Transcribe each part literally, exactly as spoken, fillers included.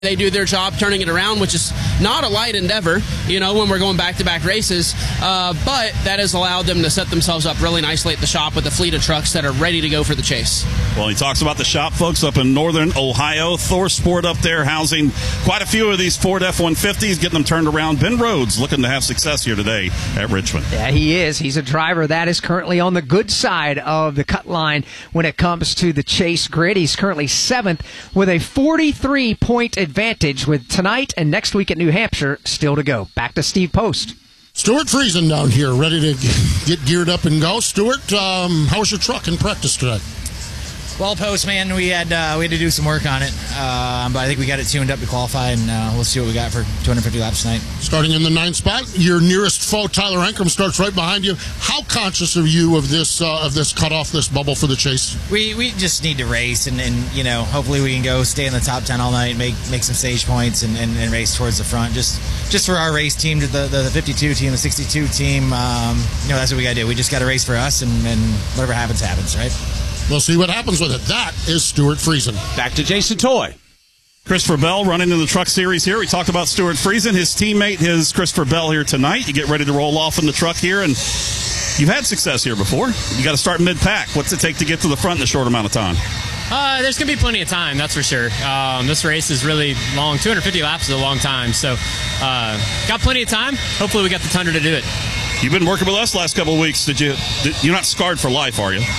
They do their job turning it around, which is not a light endeavor, you know, when we're going back-to-back races. Uh, but that has allowed them to set themselves up really nicely at the shop with a fleet of trucks that are ready to go for the chase. Well, he talks about the shop, folks, up in northern Ohio. Thor Sport up there housing quite a few of these Ford F one fifties, getting them turned around. Ben Rhodes looking to have success here today at Richmond. Yeah, he is. He's a driver that is currently on the good side of the cut line when it comes to the chase grid. He's currently seventh with a forty-three point advantage with tonight and next week at New Hampshire still to go. Back to Steve Post. Stuart Friesen down here, ready to get geared up and go. Stuart, um, how was your truck in practice today? Well, Post, man, we had uh, we had to do some work on it, uh, but I think we got it tuned up to qualify, and uh, we'll see what we got for two hundred fifty laps tonight. Starting in the ninth spot, your nearest foe, Tyler Ankrum, starts right behind you. How conscious are you of this uh, of this cut off, this bubble for the chase? We we just need to race, and, and you know, hopefully we can go stay in the top ten all night, make make some stage points, and, and, and race towards the front. Just just for our race team, the the, the fifty-two team, the sixty-two team. Um, you know, that's what we got to do. We just got to race for us, and, and whatever happens, happens, right? We'll see what happens with it. That is Stuart Friesen. Back to Jason Toy. Christopher Bell running in the truck series here. We talked about Stuart Friesen. His teammate is Christopher Bell here tonight. You get ready to roll off in the truck here, and you've had success here before. You got to start mid-pack. What's it take to get to the front in a short amount of time? Uh, there's going to be plenty of time, that's for sure. Um, this race is really long. two hundred fifty laps is a long time, so uh, got plenty of time. Hopefully we got the Tundra to do it. You've been working with us the last couple of weeks. Did you? Did, you're not scarred for life, are you?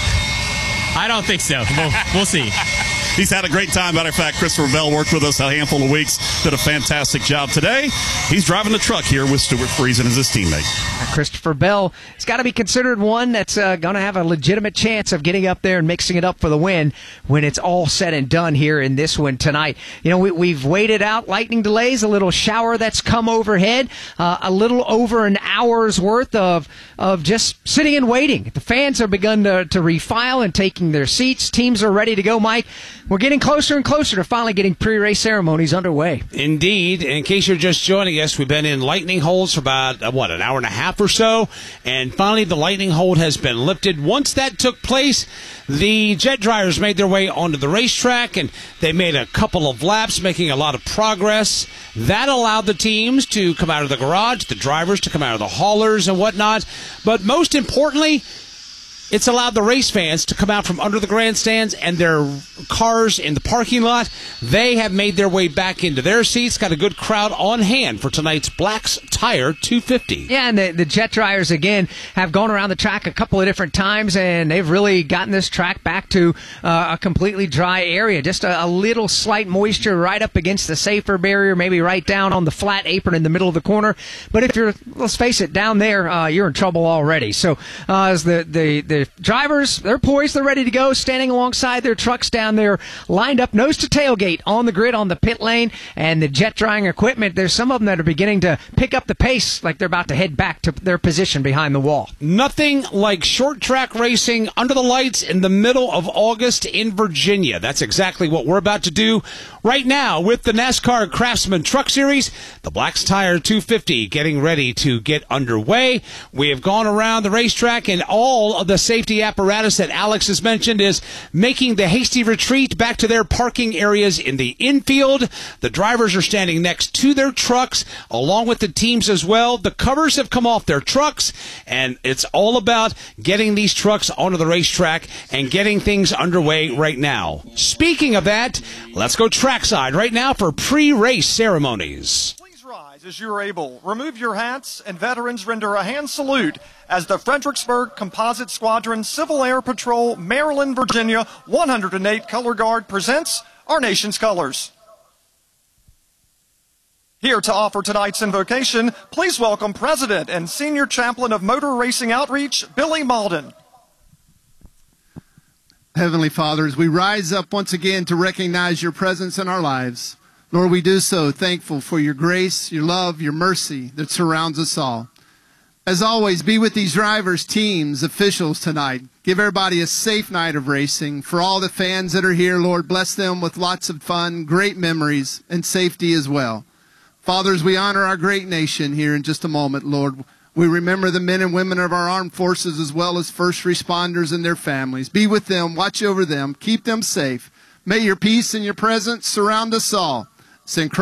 I don't think so. We'll, we'll see. He's had a great time. Matter of fact, Christopher Bell worked with us a handful of weeks, did a fantastic job today. He's driving the truck here with Stuart Friesen as his teammate. Christopher Bell has got to be considered one that's uh, going to have a legitimate chance of getting up there and mixing it up for the win when it's all said and done here in this one tonight. You know, we, we've waited out lightning delays, a little shower that's come overhead, uh, a little over an hour's worth of of just sitting and waiting. The fans have begun to, to refile and taking their seats. Teams are ready to go, Mike. We're getting closer and closer to finally getting pre-race ceremonies underway. Indeed. In case you're just joining us, we've been in lightning holds for about, uh, what, an hour and a half or so, and finally the lightning hold has been lifted. Once that took place, the jet drivers made their way onto the racetrack, and they made a couple of laps, making a lot of progress. That allowed the teams to come out of the garage, the drivers to come out of the haulers and whatnot. But most importantly, it's allowed the race fans to come out from under the grandstands and their cars in the parking lot. They have made their way back into their seats. Got a good crowd on hand for tonight's Black's Tire two fifty. Yeah, and the, the jet dryers, again, have gone around the track a couple of different times, and they've really gotten this track back to uh, a completely dry area. Just a, a little slight moisture right up against the safer barrier, maybe right down on the flat apron in the middle of the corner. But if you're, let's face it, down there, uh, you're in trouble already. So uh, as the, the, the drivers, they're poised, they're ready to go, standing alongside their trucks down there, lined up nose to tailgate on the grid on the pit lane, and the jet drying equipment, there's some of them that are beginning to pick up the pace like they're about to head back to their position behind the wall. Nothing like short track racing under the lights in the middle of August in Virginia. That's exactly what we're about to do right now with the NASCAR Craftsman Truck Series, the Black's Tire two fifty getting ready to get underway. We have gone around the racetrack, and all of the safety apparatus that Alex has mentioned is making the hasty retreat back to their parking areas in the infield. The drivers are standing next to their trucks, along with the teams as well. The covers have come off their trucks, and it's all about getting these trucks onto the racetrack and getting things underway right now. Speaking of that, let's go trackside right now for pre-race ceremonies. Please rise as you are able. Remove your hats, and veterans render a hand salute as the Fredericksburg Composite Squadron Civil Air Patrol, Maryland, Virginia, one hundred eight Color Guard presents our nation's colors. Here to offer tonight's invocation, please welcome President and Senior Chaplain of Motor Racing Outreach, Billy Malden. Heavenly Father, as we rise up once again to recognize your presence in our lives, Lord, we do so thankful for your grace, your love, your mercy that surrounds us all. As always, be with these drivers, teams, officials tonight. Give everybody a safe night of racing. For all the fans that are here, Lord, bless them with lots of fun, great memories, and safety as well. Father, as we honor our great nation here in just a moment, Lord, we remember the men and women of our armed forces as well as first responders and their families. Be with them, watch over them, keep them safe. May your peace and your presence surround us all. Send